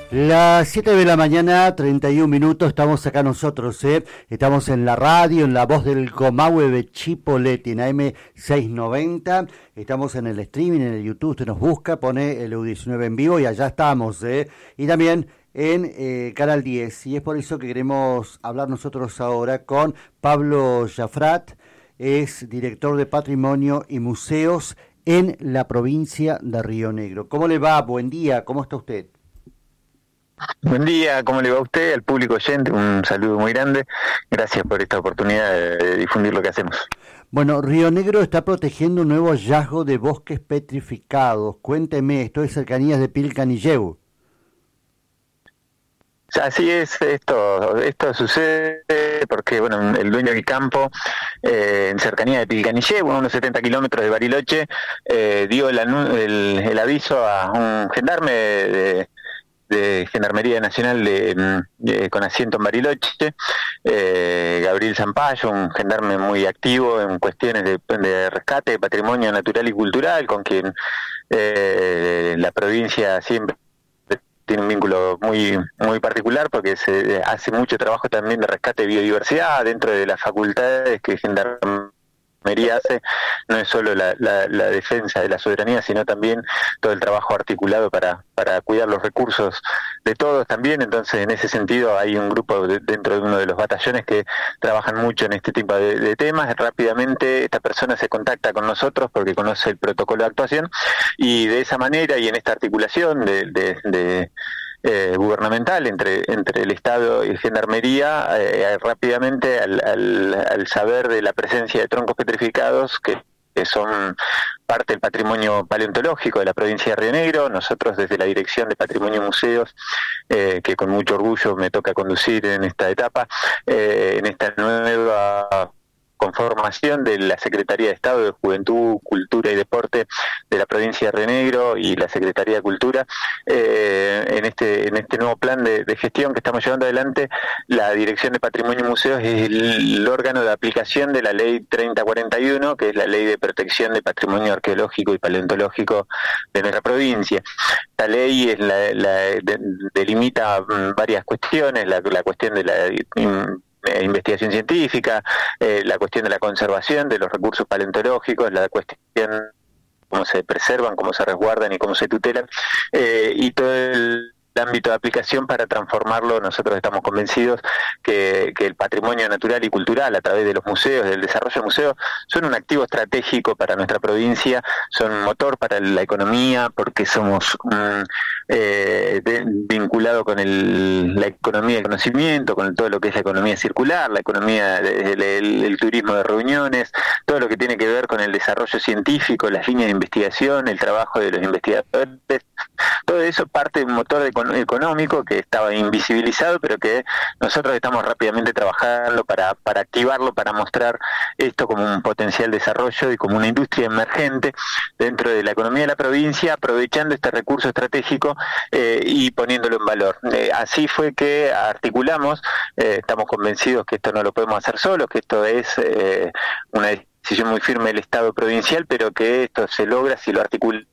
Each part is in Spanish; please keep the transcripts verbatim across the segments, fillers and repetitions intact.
Las siete de la mañana, treinta y un minutos, estamos acá nosotros, ¿eh? Estamos en la radio, en la voz del Comahue de Chipoleti, en A M seiscientos noventa, estamos en el streaming, en el YouTube, usted nos busca, pone el U diecinueve en vivo y allá estamos, ¿eh? Y también en eh, Canal diez, y es por eso que queremos hablar nosotros ahora con Pablo Jafrat, es director de Patrimonio y Museos en la provincia de Río Negro. ¿Cómo le va? Buen día, ¿cómo está usted? Buen día, ¿cómo le va a usted, al público oyente? Un saludo muy grande. Gracias por esta oportunidad de difundir lo que hacemos. Bueno, Río Negro está protegiendo un nuevo hallazgo de bosques petrificados. Cuénteme, esto es cercanías de Pilcanilleu. Así es, esto esto sucede porque bueno, el dueño del campo, eh, en cercanía de Pilcanilleu, a unos setenta kilómetros de Bariloche, eh, dio el, el, el aviso a un gendarme de... de Gendarmería Nacional de, de, con asiento en Bariloche, eh, Gabriel Zampayo, un gendarme muy activo en cuestiones de, de rescate de patrimonio natural y cultural, con quien eh, la provincia siempre tiene un vínculo muy muy particular porque se hace mucho trabajo también de rescate de biodiversidad dentro de las facultades que Gendarmería hace. No es solo la, la, la defensa de la soberanía, sino también todo el trabajo articulado para, para cuidar los recursos de todos también. Entonces, en ese sentido, hay un grupo de, dentro de uno de los batallones que trabajan mucho en este tipo de, de temas. Rápidamente, esta persona se contacta con nosotros porque conoce el protocolo de actuación y de esa manera y en esta articulación de... de, de Eh, gubernamental entre entre el Estado y Gendarmería, eh, rápidamente al, al, al saber de la presencia de troncos petrificados que, que son parte del patrimonio paleontológico de la provincia de Río Negro, nosotros desde la Dirección de Patrimonio y Museos, eh, que con mucho orgullo me toca conducir en esta etapa, eh, en esta nueva conformación de la Secretaría de Estado de Juventud, Cultura y Deporte de la provincia de Río Negro y la Secretaría de Cultura, eh, en este en este nuevo plan de, de gestión que estamos llevando adelante. La Dirección de Patrimonio y Museos es el, el órgano de aplicación de la Ley treinta cuarenta y uno, que es la Ley de Protección de Patrimonio Arqueológico y Paleontológico de nuestra provincia. Esta ley es la, la, de, delimita varias cuestiones, la, la cuestión de la investigación científica, eh, la cuestión de la conservación de los recursos paleontológicos, la cuestión cómo se preservan, cómo se resguardan y cómo se tutelan, eh, y todo el ámbito de aplicación para transformarlo. Nosotros estamos convencidos que, que el patrimonio natural y cultural a través de los museos, del desarrollo de museos, son un activo estratégico para nuestra provincia, son un motor para la economía, porque somos um, eh, de, vinculado con el, la economía del conocimiento, con todo lo que es la economía circular, la economía del el, el turismo de reuniones, todo lo que tiene que ver con el desarrollo científico, las líneas de investigación, el trabajo de los investigadores. Todo eso parte de un motor de económico que estaba invisibilizado, pero que nosotros estamos rápidamente trabajando para, para activarlo, para mostrar esto como un potencial desarrollo y como una industria emergente dentro de la economía de la provincia, aprovechando este recurso estratégico eh, y poniéndolo en valor. Eh, así fue que articulamos, eh, estamos convencidos que esto no lo podemos hacer solos, que esto es eh, una decisión muy firme del Estado provincial, pero que esto se logra si lo articulamos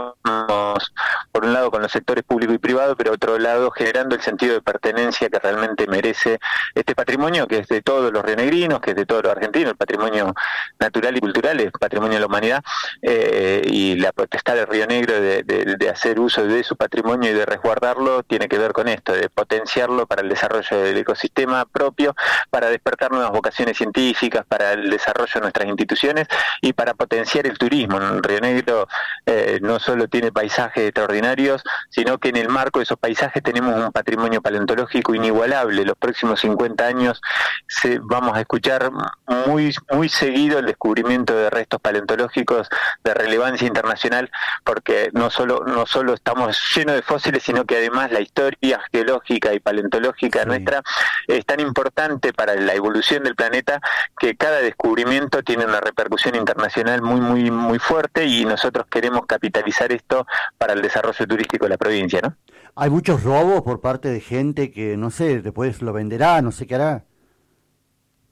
por un lado con los sectores público y privado, pero otro lado generando el sentido de pertenencia que realmente merece este patrimonio, que es de todos los rionegrinos, que es de todos los argentinos. El patrimonio natural y cultural es patrimonio de la humanidad, eh, y la potestad de Río Negro de, de, de hacer uso de su patrimonio y de resguardarlo tiene que ver con esto, de potenciarlo para el desarrollo del ecosistema propio, para despertar nuevas vocaciones científicas, para el desarrollo de nuestras instituciones y para potenciar el turismo. En Río Negro eh, no solo tiene paisajes extraordinarios, sino que en el marco de esos paisajes tenemos un patrimonio paleontológico inigualable. Los próximos cincuenta años se, vamos a escuchar muy muy seguido el descubrimiento de restos paleontológicos de relevancia internacional, porque no solo no solo estamos llenos de fósiles, sino que además la historia geológica y paleontológica sí. nuestra es tan importante para la evolución del planeta que cada descubrimiento tiene una repercusión internacional muy muy muy fuerte, y nosotros queremos capitalizar esto para el desarrollo turístico de la provincia, ¿no? Hay muchos robos por parte de gente que, no sé, después lo venderá, no sé qué hará.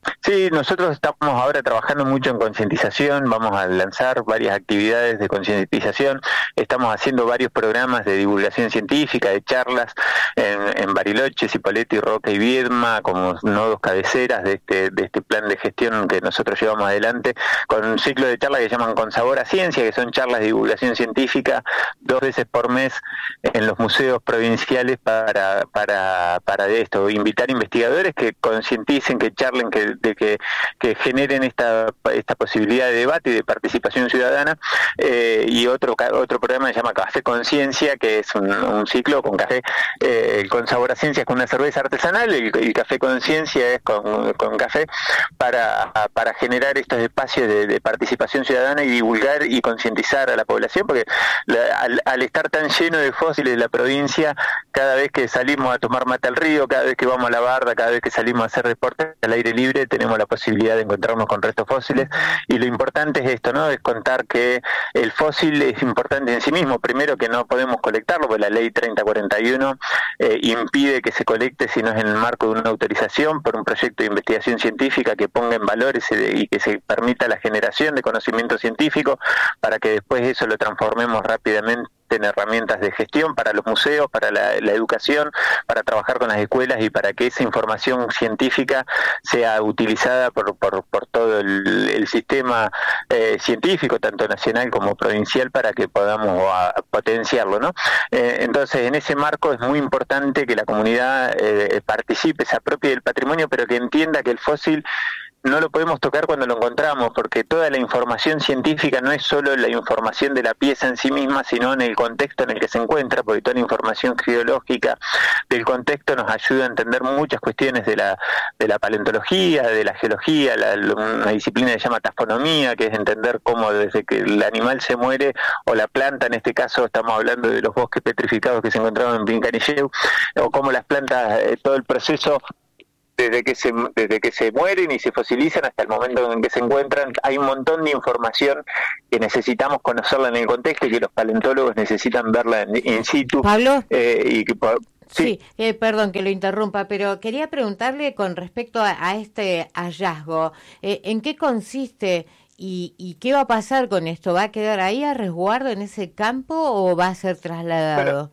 Sí, nosotros estamos ahora trabajando mucho en concientización, vamos a lanzar varias actividades de concientización, estamos haciendo varios programas de divulgación científica, de charlas en, en Bariloche, Cipolletti, Roca y Viedma, como nodos cabeceras de este, de este plan de gestión que nosotros llevamos adelante, con un ciclo de charlas que llaman Con Sabor a Ciencia, que son charlas de divulgación científica dos veces por mes en los museos provinciales para, para, para esto, invitar investigadores que concienticen, que charlen, que de que, que generen esta esta posibilidad de debate y de participación ciudadana, eh, y otro otro programa se llama Café Conciencia, que es un, un ciclo con café, eh, con sabor a ciencia, con una cerveza artesanal, el, el Café Conciencia es con, con café, para, para generar estos espacios de, de participación ciudadana y divulgar y concientizar a la población, porque la, al, al estar tan lleno de fósiles de la provincia, cada vez que salimos a tomar mate al río, cada vez que vamos a la barda, cada vez que salimos a hacer deporte al aire libre, tenemos la posibilidad de encontrarnos con restos fósiles, y lo importante es esto, ¿no? Es contar que el fósil es importante en sí mismo. Primero, que no podemos colectarlo, porque la ley treinta cuarenta y uno eh, impide que se colecte si no es en el marco de una autorización por un proyecto de investigación científica que ponga en valor ese, y que se permita la generación de conocimiento científico, para que después eso lo transformemos rápidamente en herramientas de gestión para los museos, para la, la educación, para trabajar con las escuelas y para que esa información científica sea utilizada por, por, por todo el, el sistema eh, científico, tanto nacional como provincial, para que podamos a, potenciarlo, ¿no? Eh, entonces, en ese marco es muy importante que la comunidad eh, participe, se apropie del patrimonio, pero que entienda que el fósil no lo podemos tocar cuando lo encontramos, porque toda la información científica no es solo la información de la pieza en sí misma, sino en el contexto en el que se encuentra, porque toda la información geológica del contexto nos ayuda a entender muchas cuestiones de la de la paleontología, de la geología, la, una disciplina que se llama tafonomía, que es entender cómo desde que el animal se muere, o la planta, en este caso estamos hablando de los bosques petrificados que se encontraban en Pincanilleu, o cómo las plantas, eh, todo el proceso desde que se desde que se mueren y se fosilizan hasta el momento en que se encuentran. Hay un montón de información que necesitamos conocerla en el contexto y que los paleontólogos necesitan verla en, in situ. Pablo. Eh, y que, sí, sí eh, perdón que lo interrumpa, pero quería preguntarle con respecto a, a este hallazgo, eh, ¿en qué consiste y, y qué va a pasar con esto? ¿Va a quedar ahí a resguardo en ese campo o va a ser trasladado? Pero,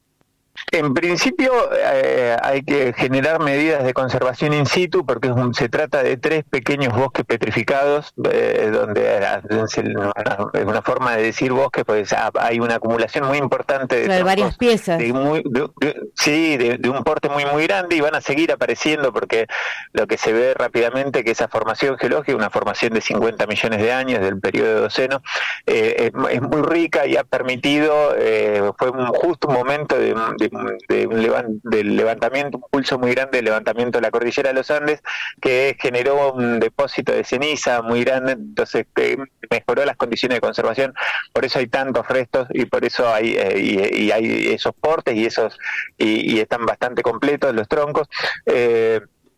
en principio eh, hay que generar medidas de conservación in situ, porque es un, se trata de tres pequeños bosques petrificados, eh, donde es una forma de decir bosque, pues hay una acumulación muy importante de, claro, varias piezas. De muy, de, de, sí, de, de un porte muy muy grande, y van a seguir apareciendo, porque lo que se ve rápidamente que esa formación geológica, una formación de cincuenta millones de años del periodo Eoceno, eh, es, es muy rica y ha permitido, eh, fue un, justo un momento de, de De un levant, del levantamiento, un pulso muy grande del levantamiento de la cordillera de los Andes, que generó un depósito de ceniza muy grande, entonces que mejoró las condiciones de conservación. Por eso hay tantos restos y por eso hay eh, y, y hay esos portes y esos y, y están bastante completos los troncos. Eh,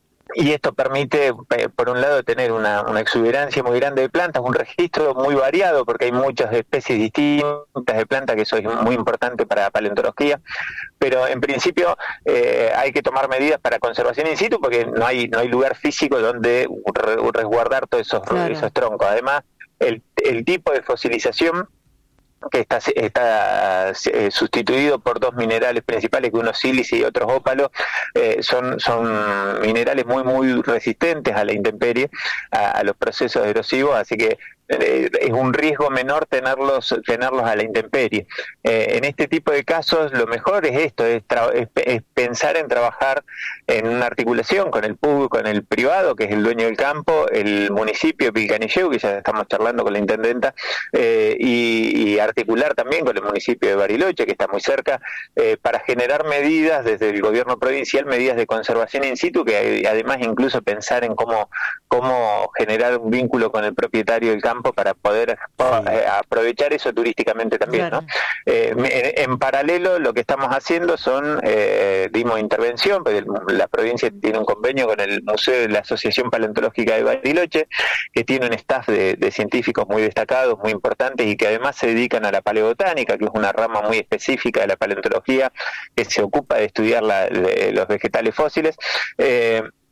Y esto permite, por un lado, tener una, una exuberancia muy grande de plantas, un registro muy variado, porque hay muchas especies distintas de plantas, que eso es muy importante para la paleontología, pero en principio eh, hay que tomar medidas para conservación in situ, porque no hay no hay lugar físico donde resguardar todos esos, claro. esos troncos. Además, el, el tipo de fosilización que está, está eh, sustituido por dos minerales principales, que uno es sílice y otro es ópalo, eh, son, son minerales muy muy resistentes a la intemperie, a, a los procesos erosivos, así que eh, es un riesgo menor tenerlos tenerlos a la intemperie. Eh, en este tipo de casos lo mejor es esto, es, tra- es, es pensar en trabajar en una articulación con el público, con el privado, que es el dueño del campo, el municipio de Pilcanilleu, que ya estamos charlando con la intendenta, eh, y, y articular también con el municipio de Bariloche, que está muy cerca, eh, para generar medidas desde el gobierno provincial, medidas de conservación in situ, que además incluso pensar en cómo, cómo generar un vínculo con el propietario del campo para poder eh, aprovechar eso turísticamente también, claro. ¿no? Eh, en, en paralelo, lo que estamos haciendo son, eh, dimos intervención, porque la provincia tiene un convenio con el Museo de la Asociación Paleontológica de Bariloche, que tiene un staff de, de científicos muy destacados, muy importantes, y que además se dedican a la paleobotánica, que es una rama muy específica de la paleontología, que se ocupa de estudiar la, de, los vegetales fósiles. Eh,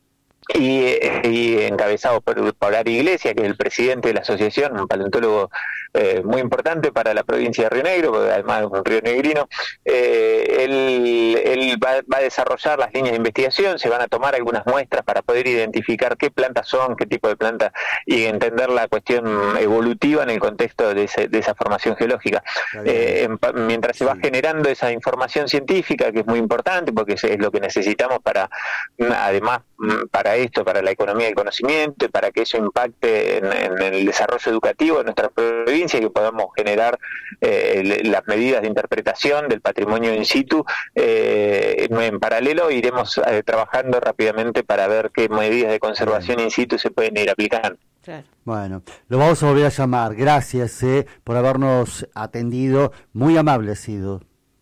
y, y encabezado por, por Ari Iglesias, que es el presidente de la asociación, un paleontólogo eh, muy importante para la provincia de Río Negro, porque además es un río negrino. Eh, él él va, va a desarrollar las líneas de investigación, se van a tomar algunas muestras para poder identificar qué plantas son, qué tipo de plantas, y entender la cuestión evolutiva en el contexto de, ese, de esa formación geológica. Eh, en, mientras se va generando esa información científica, que es muy importante, porque es, es lo que necesitamos para, además, para esto, para la economía del conocimiento, y para que eso impacte en, en el desarrollo educativo de nuestra provincia, y que podamos generar eh, las medidas de interpretación del patrimonio in situ. Eh, en paralelo iremos eh, trabajando rápidamente para ver qué medidas de conservación in situ se pueden ir aplicando. Claro. Bueno, lo vamos a volver a llamar. Gracias eh, por habernos atendido. Muy amable ha sido.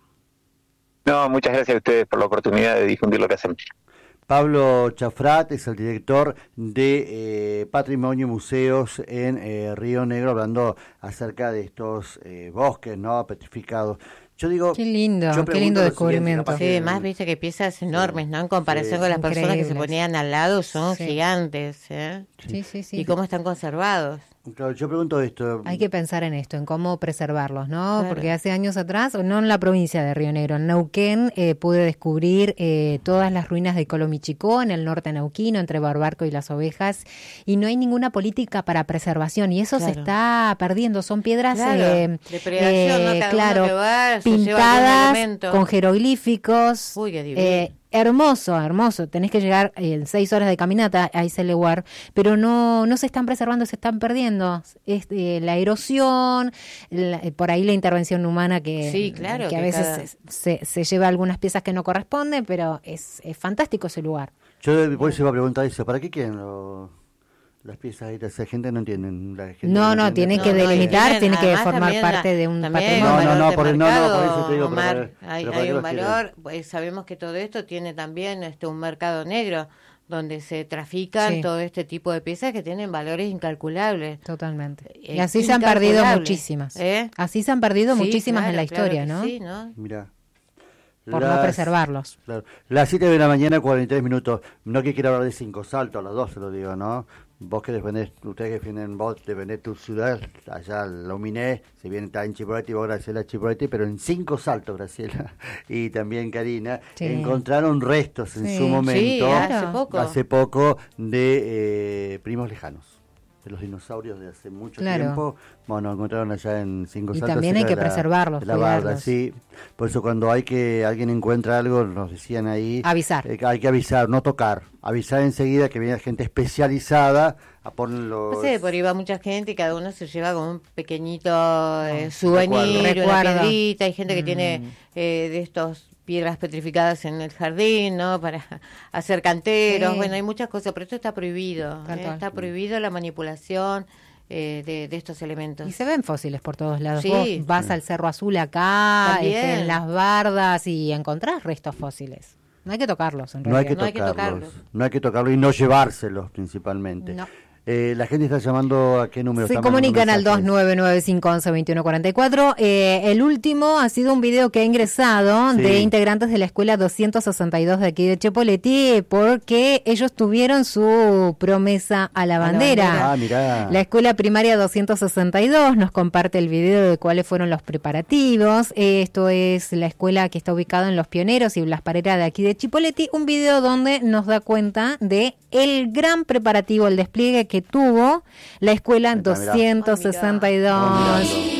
No, muchas gracias a ustedes por la oportunidad de difundir lo que hacemos. Pablo Chafrat es el director de eh, Patrimonio y Museos en eh, Río Negro, hablando acerca de estos eh, bosques no petrificados. Yo digo, qué lindo, qué lindo descubrimiento. Sí, además viste que piezas enormes, ¿no? En comparación sí, con las personas que se ponían al lado, son sí. gigantes, ¿eh? Sí, sí, sí. Y cómo están conservados. Claro, yo pregunto esto. Hay que pensar en esto, en cómo preservarlos, ¿no? Claro. Porque hace años atrás, no en la provincia de Río Negro, en Neuquén, eh, pude descubrir eh, todas las ruinas de Colomichicó, en el norte neuquino, entre Barbarco y Las Ovejas, y no hay ninguna política para preservación, y eso claro. se está perdiendo. Son piedras claro. eh, de predación, ¿no? Cada claro, uno que va, pintadas con jeroglíficos. Uy, qué divino. Eh, Hermoso, hermoso. Tenés que llegar en eh, seis horas de caminata a ese lugar, pero no no se están preservando, se están perdiendo. Es, eh, la erosión, la, eh, por ahí la intervención humana que, sí, claro, que, que a veces cada... se, se, se lleva algunas piezas que no corresponden, pero es, es fantástico ese lugar. Yo por eso iba a preguntar eso, ¿para qué quieren los... las piezas ahí? Esa gente no entiende. La gente no, no, no tiene que no, delimitar, no, tiene que formar parte de un patrimonio. No, no, no, por, no, no, por eso te digo. Omar, pero, hay, pero hay un valor, pues sabemos que todo esto tiene también este un mercado negro, donde se trafican sí. todo este tipo de piezas que tienen valores incalculables. Totalmente. Y así se han perdido muchísimas. ¿Eh? Así se han perdido sí, muchísimas claro, en la historia, claro ¿no? Sí, ¿no? Mira. Por las, no preservarlos. Claro. Las siete de la mañana, cuarenta y tres minutos. No que quiera hablar de Cinco Saltos, a las dos se lo digo, ¿no? Vos que defendés, ustedes que defienden vos, defendés tu ciudad, allá la Uminé, si bien está en Chipoleti, vos Graciela Chipoleti, pero en Cinco Saltos, Graciela, y también Karina, sí. encontraron restos en sí. su momento, sí, hace poco, hace poco de eh, primos lejanos, de los dinosaurios de hace mucho claro. tiempo. Bueno, encontraron allá en Cinco y Saltos. Y también hay que la, preservarlos, la barda, sí. Por eso cuando hay que alguien encuentra algo, nos decían ahí... Avisar. Eh, hay que avisar, no tocar. Avisar enseguida que viene gente especializada a poner los... No sé, por ahí va mucha gente y cada uno se lleva como un pequeñito eh, souvenir, recuerdo. Una piedrita. Hay gente que mm. tiene eh, de estos... piedras petrificadas en el jardín, ¿no? Para hacer canteros, sí. bueno, hay muchas cosas, pero esto está prohibido, ¿eh? Está prohibido la manipulación eh, de, de estos elementos. Y se ven fósiles por todos lados. Sí. Vos vas sí. al Cerro Azul acá, este, en las bardas y encontrás restos fósiles. No hay que tocarlos, en no hay realidad. que no tocarlos, hay que tocarlos. No hay que tocarlos y no llevárselos principalmente. No. Eh, la gente está llamando a qué número. Se comunican al dos nueve nueve cinco once veintiuno cuarenta y cuatro. Eh, el último ha sido un video que ha ingresado sí. de integrantes de la escuela doscientos sesenta y dos de aquí de Chipoleti, porque ellos tuvieron su promesa a la bandera. Ah, mirá. La escuela primaria doscientos sesenta y dos nos comparte el video de cuáles fueron los preparativos. Esto es la escuela que está ubicada en Los Pioneros y Blas Parera de aquí de Chipoleti. Un video donde nos da cuenta de el gran preparativo, el despliegue que tuvo la escuela mirá, doscientos sesenta y dos. Oh,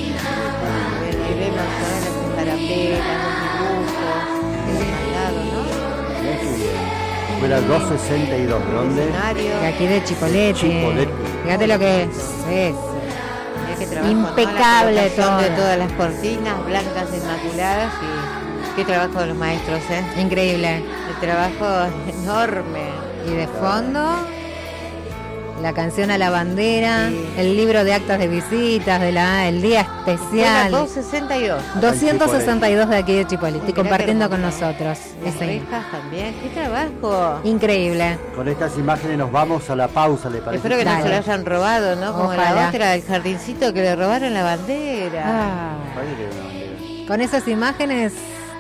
escuela doscientos sesenta y dos, ¿de dónde? De aquí de Chipoleti. Chipoleti. Fíjate lo que es. es. Impecable todo. De todas las cortinas blancas inmaculadas y qué trabajo de los maestros, ¿eh? Increíble. El trabajo enorme. Y de fondo, la canción a la bandera, sí. el libro de actas de visitas, de la el día especial. doscientos sesenta y dos. doscientos sesenta y dos de aquí de Chipoleti, compartiendo con nosotros. Las rejas también, qué trabajo. Increíble. Con estas imágenes nos vamos a la pausa, ¿le parece? Espero que Dale. no se lo hayan robado, ¿no? Como Ojalá. la otra del jardincito que le robaron la bandera. Ah. Con esas imágenes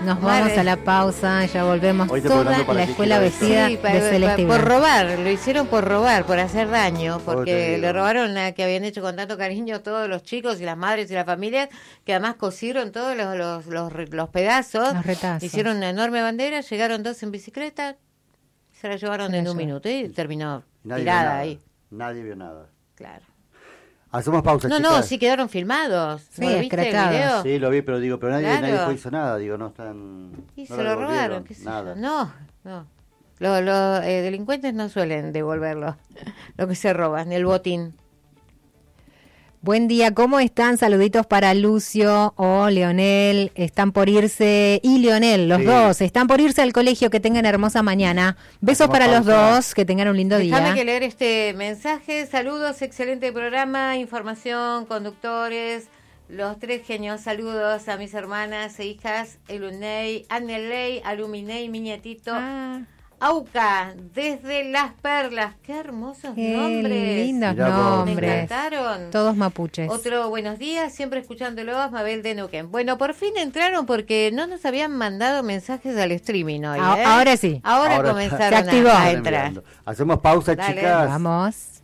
Nos vamos a la pausa, ya volvemos. Hoy te Toda preguntando para la ti, escuela ¿qué vestida Sí, pa- de pa- celeste y por blanco. robar, lo hicieron por robar, por hacer daño, te porque digo. le robaron a que habían hecho con tanto cariño todos los chicos y las madres y las familias, que además cosieron todos los, los, los, re- los pedazos, Los retazos. hicieron una enorme bandera, llegaron dos en bicicleta, se la llevaron Se la en un llevaron. minuto y terminó Nadie vio tirada nada. ahí, Nadie vio nada. claro. Hacemos pausa, No, chicas. no, sí quedaron filmados. Sí, ¿No lo viste el escrachados. video? Sí, lo vi, pero digo, pero nadie, Claro. nadie fue hizo nada, digo, no están... Y no se lo lo devolvieron, robaron, qué sé yo. nada. No, no. Los, los eh, delincuentes no suelen devolverlo, lo que se roban, el botín. Buen día, ¿cómo están? Saluditos para Lucio o Leonel. Están por irse, y Leonel, los Sí. dos, están por irse al colegio. Que tengan hermosa mañana. Besos Hacemos para los pausa. dos, que tengan un lindo Déjame día. que leer este mensaje. Saludos, excelente programa, información, conductores, los tres genios. Saludos a mis hermanas e hijas, Elunei, Annelei, Aluminei, mi nietito. Ah, Auca, desde Las Perlas. Qué hermosos qué nombres. lindos Mirá vos. Me nombres. encantaron. Todos mapuches. Otro buenos días, siempre escuchándolos, Mabel de Neuquén. Bueno, por fin entraron porque no nos habían mandado mensajes al streaming hoy. A- ¿eh? ahora sí. Ahora, Ahora comenzaron se activó. a, a Están entrar. enviando. Hacemos pausa, Dale. chicas. Vamos.